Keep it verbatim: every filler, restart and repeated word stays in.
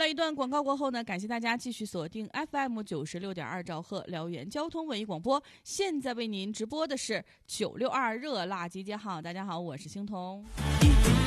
了一段广告过后呢，感谢大家继续锁定 F M 九十六点二兆赫辽源交通文艺广播。现在为您直播的是九六二热辣集结号。大家好，我是星彤。